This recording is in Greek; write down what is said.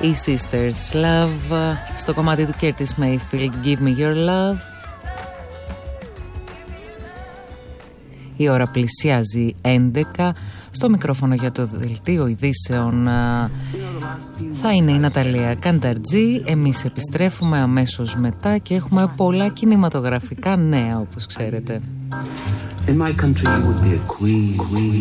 οι Sisters Love στο κομμάτι του Curtis Mayfield, Give Me Your Love. Η ώρα πλησιάζει 11. Στο μικρόφωνο για το δελτίο ειδήσεων θα είναι η Ναταλία Κανταρτζή. Εμείς επιστρέφουμε αμέσως μετά και έχουμε πολλά κινηματογραφικά νέα, όπως ξέρετε. In my country you would be a queen.